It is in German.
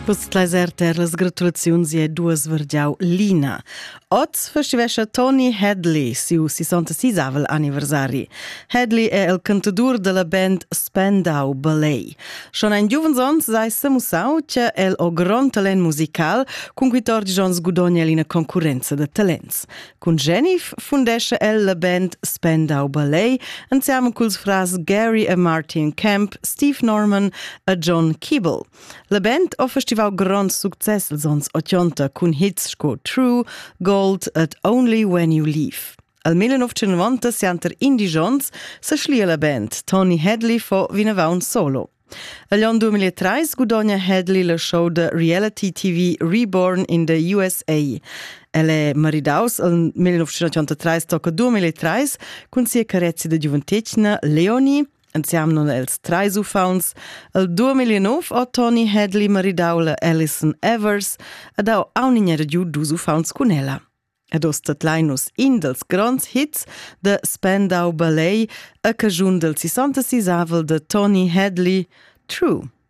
Postleiser ter las gratulaziuns e duas vergiau Lina. Oz festivescha Tony Hadley siu 66 anniversari. Hadley è il cantadur della band Spandau Ballet. Schon ein giuvens sai samusau che el o gran talent musical con 14 ans gudogna in concorrenza de talents. Con Jennifer fundescha el la band Spandau Ballet insieme culs fras Gary e Martin Kemp, Steve Norman e John Keeble. La band ha festival grand success als ons 80 con hits sco True, Gold et Only When You Leave. Al 1990 sianter indigents se schlia la band Tony Hadley fo vinavaun solo. All'anno 2003 gudogna Hadley la show de reality TV Reborn in the USA. El è maridaus al 1983 tocca 2003 con sia carezzi de giuventetna Leonie. Insieme non els trais ufauns. El 2009 ha Tony Hadley maridaula Alison Evers ed ha aunigna giu dus ufauns con ella. Ed ostat lainus in dels grands hits de Spandau Ballet a cagiun del 66 avel de Tony Hadley, True.